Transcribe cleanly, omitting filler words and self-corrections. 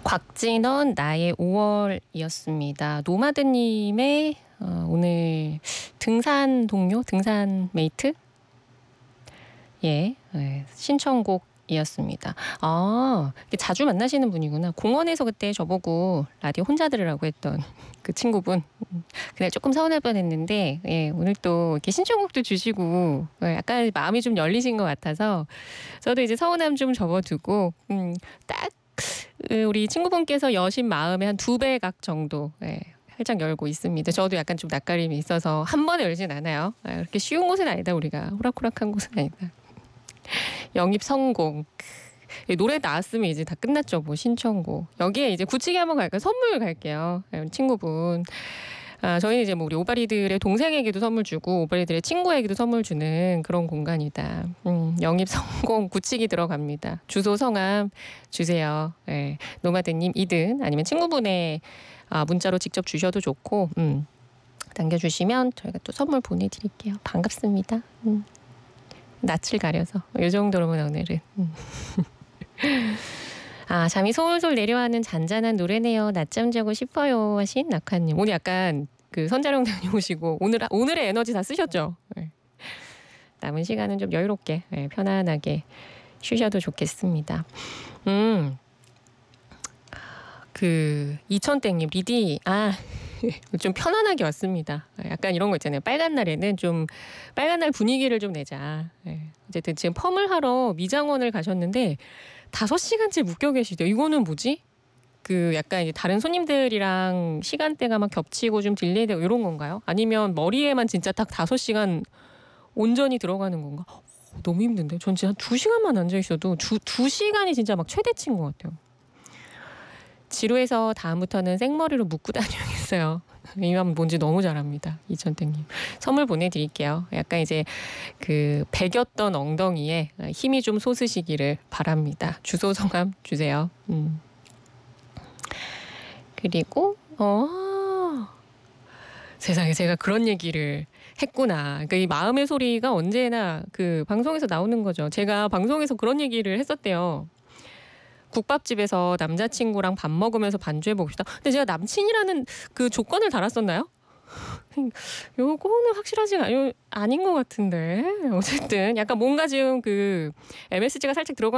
곽진원 나의 5월이었습니다. 노마드님의 오늘 등산 동료, 등산 메이트 신청곡이었습니다. 자주 만나시는 분이구나. 공원에서 그때 저보고 라디오 혼자 들으라고 했던 그 친구분. 그날 조금 서운할 뻔했는데 오늘 또 이렇게 신청곡도 주시고 약간 마음이 좀 열리신 것 같아서 저도 이제 서운함 좀 접어두고 딱 우리 친구분께서 여신 마음의 한 2배각 정도 활짝 열고 있습니다. 저도 약간 좀 낯가림이 있어서 한 번에 열진 않아요. 그렇게 쉬운 곳은 아니다. 우리가 호락호락한 곳은 아니다. 영입 성공. 노래 나왔으면 이제 다 끝났죠. 뭐 신청곡. 여기에 이제 굳히게 한번 갈까요? 선물 갈게요. 친구분. 저희는 이제 뭐 우리 오바리들의 동생에게도 선물 주고 오바리들의 친구에게도 선물 주는 그런 공간이다. 영입 성공 굳히기 들어갑니다. 주소 성함 주세요. 노마드님 2등 아니면 친구분의 문자로 직접 주셔도 좋고 남겨주시면 저희가 또 선물 보내드릴게요. 반갑습니다. 낯을 가려서 이 정도로만 오늘은. 잠이 솔솔 내려와는 잔잔한 노래네요. 낮잠 자고 싶어요 하신 낙하님. 오늘 약간 그 선자령 다녀오시고 오늘의 에너지 다 쓰셨죠? 남은 시간은 좀 여유롭게 편안하게 쉬셔도 좋겠습니다. 그 이천땡님 리디 좀 편안하게 왔습니다. 약간 이런 거 있잖아요. 빨간 날에는 좀 빨간 날 분위기를 좀 내자. 어쨌든 지금 펌을 하러 미장원을 가셨는데 5시간째 묶여 계시대요. 이거는 뭐지? 그 약간 이제 다른 손님들이랑 시간대가 막 겹치고 좀 딜레이되고 이런 건가요? 아니면 머리에만 진짜 딱 5시간 온전히 들어가는 건가? 너무 힘든데? 전 진짜 한 2시간만 앉아 있어도 2시간이 진짜 막 최대치인 것 같아요. 지루해서 다음부터는 생머리로 묶고 다녀야겠어요. 이만 뭔지 너무 잘합니다. 이천땡님. 선물 보내드릴게요. 약간 이제 그 배겼던 엉덩이에 힘이 좀 솟으시기를 바랍니다. 주소 성함 주세요. 그리고 세상에 제가 그런 얘기를 했구나. 그러니까 이 마음의 소리가 언제나 그 방송에서 나오는 거죠. 제가 방송에서 그런 얘기를 했었대요. 국밥집에서 남자친구랑 밥 먹으면서 반주해 봅시다. 근데 제가 남친이라는 그 조건을 달았었나요? 요거는 확실하지가 아닌 것 같은데. 어쨌든 약간 뭔가 지금 그 MSG가 살짝 들어가